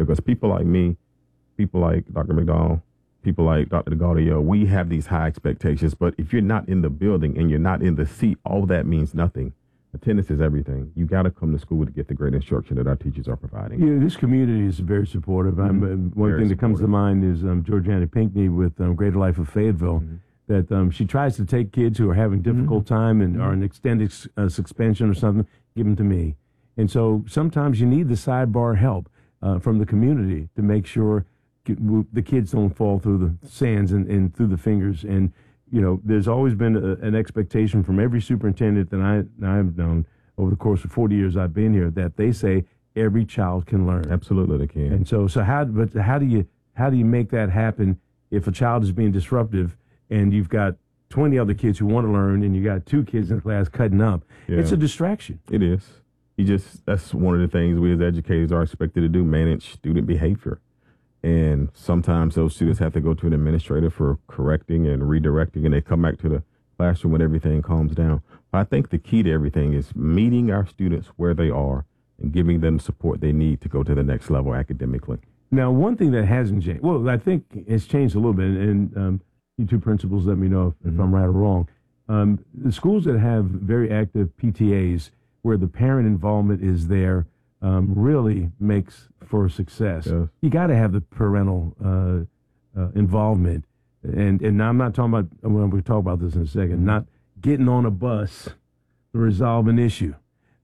Because people like me, people like Dr. McDowell, people like Dr. DeGaudio, we have these high expectations. But if you're not in the building and you're not in the seat, all that means nothing. Attendance is everything. You got to come to school to get the great instruction that our teachers are providing. Yeah, this community is very supportive. One thing that comes to mind is Georgiana Pinckney with Greater Life of Fayetteville, that she tries to take kids who are having difficult time and are in extended suspension or something, give them to me. And so sometimes you need the sidebar help from the community to make sure the kids don't fall through the sands and through the fingers. And there's always been an expectation from every superintendent that I've known over the course of 40 years I've been here that they say every child can learn. Absolutely, they can. And so how do you make that happen if a child is being disruptive and you've got 20 other kids who want to learn and you got 2 kids in the class cutting up? Yeah. It's a distraction. It is. That's one of the things we as educators are expected to do, manage student behavior. And sometimes those students have to go to an administrator for correcting and redirecting, and they come back to the classroom when everything calms down. But I think the key to everything is meeting our students where they are and giving them the support they need to go to the next level academically. Now, one thing that hasn't changed, well, I think it's changed a little bit, and you two principals let me know if I'm right or wrong. The schools that have very active PTAs where the parent involvement is there really makes for success. Yes. You got to have the parental involvement, and I'm not talking about. We'll talk about this in a second. Not getting on a bus to resolve an issue.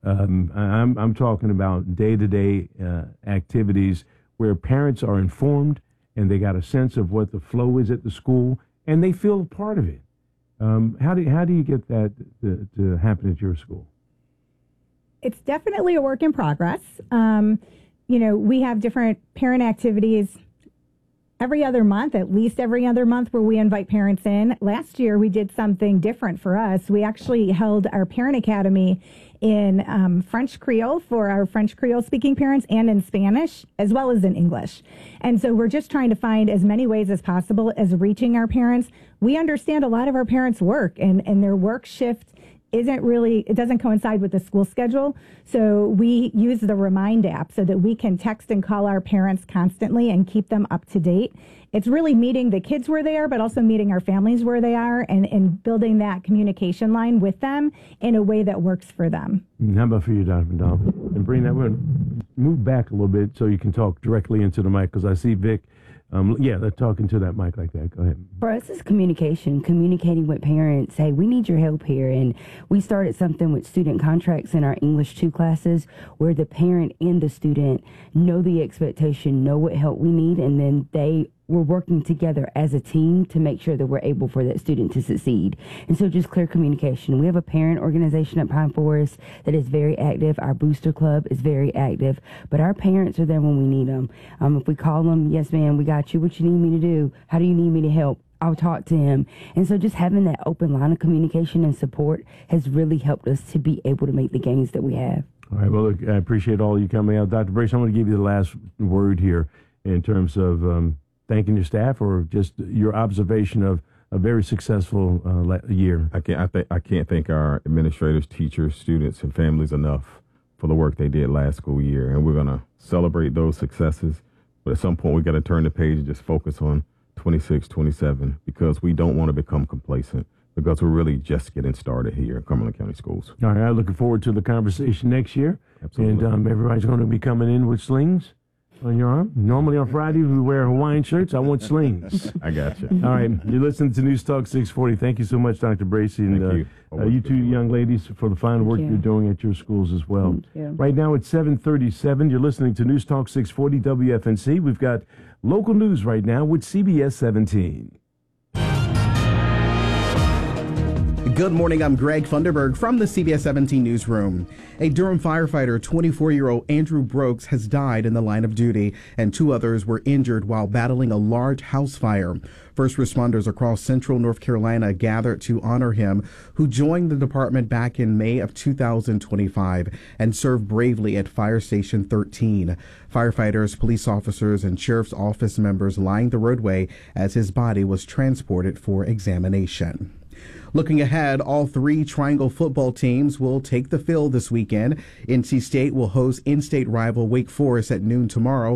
I'm talking about day-to-day activities where parents are informed and they got a sense of what the flow is at the school and they feel a part of it. How do you get that to happen at your school? It's definitely a work in progress. We have different parent activities every other month, at least every other month, where we invite parents in. Last year, we did something different for us. We actually held our parent academy in French Creole for our French Creole speaking parents and in Spanish, as well as in English. And so we're just trying to find as many ways as possible as reaching our parents. We understand a lot of our parents work and their work shift it doesn't coincide with the school schedule. So we use the Remind app so that we can text and call our parents constantly and keep them up to date. It's really meeting the kids where they are, but also meeting our families where they are and building that communication line with them in a way that works for them. How about for you, Dr. McDowell? And bring that one, move back a little bit so you can talk directly into the mic, because I see Vic. They're talking to that mic like that. Go ahead. For us, it's communicating with parents. Hey, we need your help here. And we started something with student contracts in our English 2 classes where the parent and the student know the expectation, know what help we need, and then we're working together as a team to make sure that we're able for that student to succeed. And so just clear communication. We have a parent organization at Pine Forest that is very active. Our booster club is very active, but our parents are there when we need them. If we call them, yes, ma'am, we got you. What you need me to do? How do you need me to help? I'll talk to him. And so just having that open line of communication and support has really helped us to be able to make the gains that we have. All right. Well, look, I appreciate all you coming out. Dr. Brace, I'm going to give you the last word here in terms of thanking your staff or just your observation of a very successful year. I can't thank our administrators, teachers, students, and families enough for the work they did last school year. And we're going to celebrate those successes. But at some point, we got to turn the page and just focus on 26, 27, because we don't want to become complacent, because we're really just getting started here in Cumberland County Schools. All right. I'm looking forward to the conversation next year. Absolutely. And everybody's going to be coming in with slings on your arm. Normally on Friday we wear Hawaiian shirts. I want slings. I got you. All right. You're listening to News Talk 640. Thank you so much, Dr. Bracy, and you two young ladies for the fine work you're doing at your schools as well. Right now it's 7:37. You're listening to News Talk 640 WFNC. We've got local news right now with CBS 17. Good morning, I'm Greg Funderburg from the CBS 17 newsroom. A Durham firefighter, 24-year-old Andrew Brooks, has died in the line of duty, and 2 others were injured while battling a large house fire. First responders across central North Carolina gathered to honor him, who joined the department back in May of 2025 and served bravely at Fire Station 13. Firefighters, police officers, and sheriff's office members lined the roadway as his body was transported for examination. Looking ahead, all 3 Triangle football teams will take the field this weekend. NC State will host in-state rival Wake Forest at noon tomorrow.